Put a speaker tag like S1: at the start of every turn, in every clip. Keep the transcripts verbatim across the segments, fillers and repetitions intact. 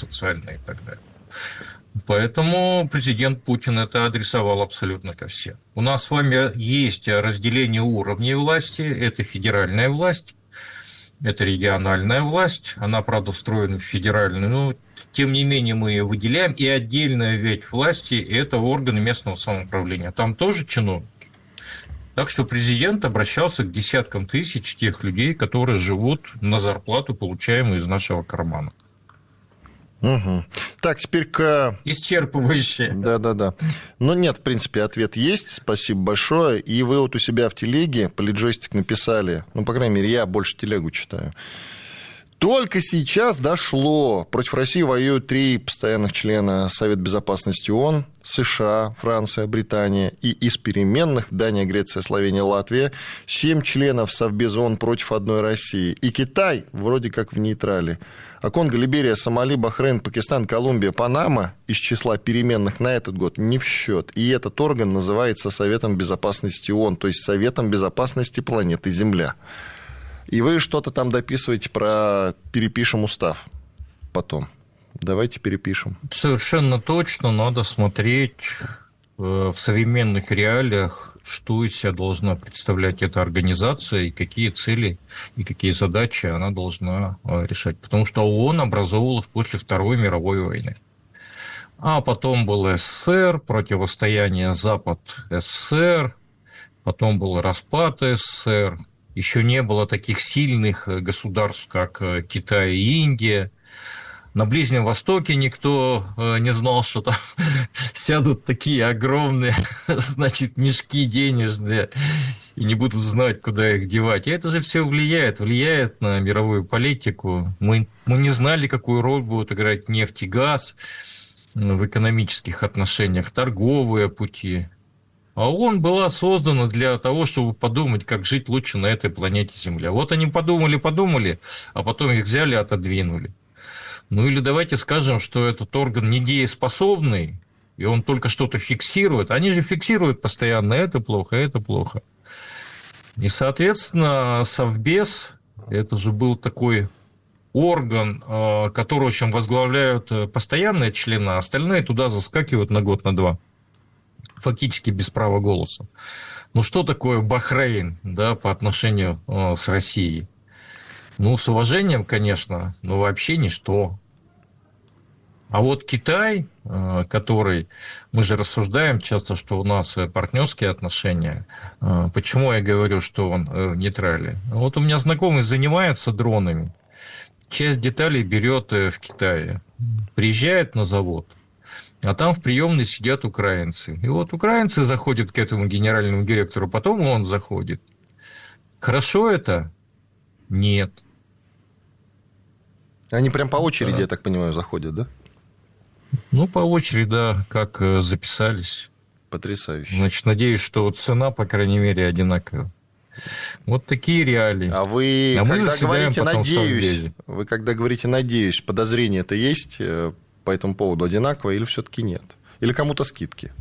S1: социальные и так далее. Поэтому президент Путин это адресовал абсолютно ко всем. У нас с вами есть разделение уровней власти. Это федеральная власть, это региональная власть. Она, правда, встроена в федеральную, но тем не менее мы ее выделяем. И отдельная ветвь власти – это органы местного самоуправления. Там тоже чиновники. Так что президент обращался к десяткам тысяч тех людей, которые живут на зарплату, получаемую из нашего кармана.
S2: Угу. Так, теперь к...
S1: Исчерпывающе.
S2: Да-да-да. Ну, нет, в принципе, ответ есть. Спасибо большое. И вы вот у себя в телеге Политджойстик написали, ну, по крайней мере, я больше телегу читаю. Только сейчас дошло. Против России воюют три постоянных члена Совета Безопасности ООН: США, Франция, Британия. И из переменных Дания, Греция, Словения, Латвия. Семь членов Совбеза ООН против одной России. И Китай вроде как в нейтрале. А Конго, Либерия, Сомали, Бахрейн, Пакистан, Колумбия, Панама из числа переменных на этот год не в счет. И этот орган называется Советом Безопасности ООН, то есть Советом Безопасности планеты Земля. И вы что-то там дописываете про «перепишем устав» потом. Давайте перепишем.
S1: Совершенно точно. Надо смотреть в современных реалиях, что из себя должна представлять эта организация и какие цели и какие задачи она должна решать. Потому что ООН образовывалась после Второй мировой войны. А потом был СССР, противостояние Запад-СССР, потом был распад СССР. Еще не было таких сильных государств, как Китай и Индия. На Ближнем Востоке никто не знал, что там сядут такие огромные, значит, мешки денежные и не будут знать, куда их девать. И это же все влияет, влияет на мировую политику. Мы, мы не знали, какую роль будут играть нефть и газ в экономических отношениях, торговые пути. А ООН была создана для того, чтобы подумать, как жить лучше на этой планете Земля. Вот они подумали-подумали, а потом их взяли и отодвинули. Ну или давайте скажем, что этот орган недееспособный, и он только что-то фиксирует. Они же фиксируют постоянно: это плохо, это плохо. И, соответственно, Совбез – это же был такой орган, который, в общем, возглавляют постоянные члены, а остальные туда заскакивают на год, на два. Фактически без права голоса. Ну, что такое Бахрейн, да, по отношению э, с Россией? Ну, с уважением, конечно, но вообще ничто. А вот Китай, э, который, мы же рассуждаем часто, что у нас партнерские отношения. Э, почему я говорю, что он э, в нейтрале? Вот у меня знакомый занимается дронами. Часть деталей берет в Китае. Приезжает на завод. А там в приемной сидят украинцы. И вот украинцы заходят к этому генеральному директору, потом он заходит. Хорошо это? Нет.
S2: Они прям по очереди, да. Я так понимаю, заходят, да?
S1: Ну, по очереди, да, как записались.
S2: Потрясающе.
S1: Значит, надеюсь, что цена, по крайней мере, одинаковая. Вот такие реалии.
S2: А вы, а когда говорите «надеюсь», вы когда говорите «надеюсь», подозрение-то есть по этому поводу одинаково или все-таки нет? Или кому-то скидки?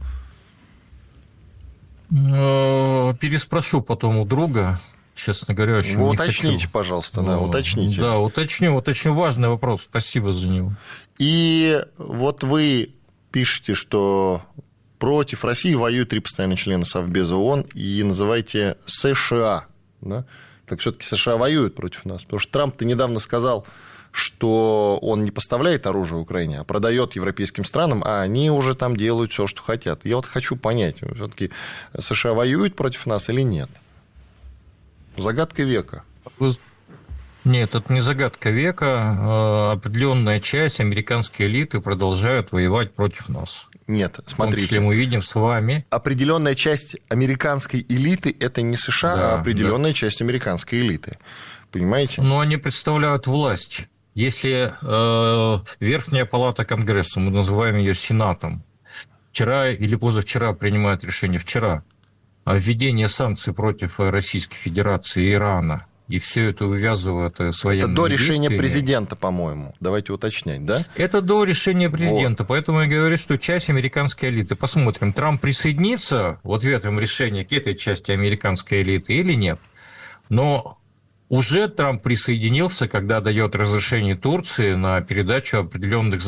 S1: Переспрошу потом у друга, честно говоря, очень
S2: Вы
S1: не
S2: уточните,
S1: хочу.
S2: пожалуйста, да, уточните.
S1: Да, уточню, вот очень важный вопрос, спасибо за него.
S2: И вот вы пишете, что против России воюют три постоянных члена Совбеза ООН, и называете США, да? Так все-таки США воюют против нас, потому что Трамп-то недавно сказал, что он не поставляет оружие Украине, а продает европейским странам, а они уже там делают все, что хотят. Я вот хочу понять, все-таки США воюют против нас или нет? Загадка века.
S1: Нет, это не загадка века. Определенная часть американской элиты продолжают воевать против нас.
S2: Нет, смотрите. В том числе
S1: мы видим с вами.
S2: Определенная часть американской элиты – это не США, да, а определенная да. часть американской элиты. Понимаете?
S1: Но они представляют власть. Если э, Верхняя палата Конгресса, мы называем ее Сенатом, вчера или позавчера принимает решение, вчера, о введении санкций против Российской Федерации и Ирана, и все это увязывает с военными
S2: Это до решения
S1: действиями.
S2: президента, по-моему. Давайте уточнять, да?
S1: Это до решения президента. Вот. Поэтому я говорю, что часть американской элиты. Посмотрим, Трамп присоединится вот в этом решении к этой части американской элиты или нет. Но уже Трамп присоединился, когда дает разрешение Турции на передачу определенных